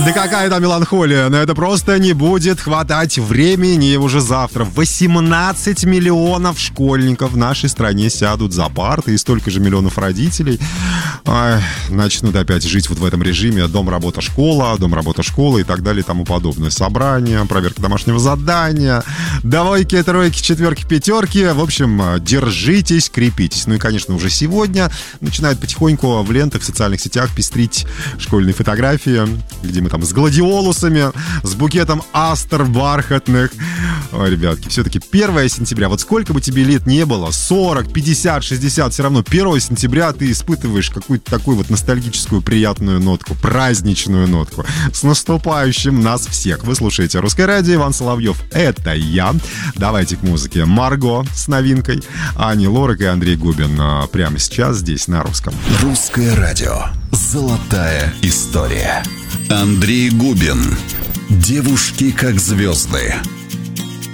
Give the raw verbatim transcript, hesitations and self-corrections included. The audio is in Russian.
Да какая там меланхолия, но это просто не будет хватать времени уже завтра. восемнадцать миллионов школьников в нашей стране сядут за парты, и столько же миллионов родителей ай, начнут опять жить вот в этом режиме дом, работа, школа, дом, работа, школа и так далее и тому подобное. Собрание, проверка домашнего задания, двойки, тройки, четверки, пятерки. В общем, держитесь, крепитесь. Ну и, конечно, уже сегодня начинают потихоньку в лентах, в социальных сетях пестрить школьные фотографии, где мы там с гладиолусами, с букетом астр бархатных. Ой, ребятки, все-таки первое сентября, вот сколько бы тебе лет не было, сорок, пятьдесят, шестьдесят, все равно первое сентября ты испытываешь какую-то такую вот ностальгическую приятную нотку, праздничную нотку. С наступающим нас всех! Вы слушаете «Русское радио», Иван Соловьев, это я. Давайте к музыке. Марго с новинкой, Ани Лорак и Андрей Губин прямо сейчас здесь на русском. «Русское радио». Золотая история. Андрей Губин. Девушки как звезды.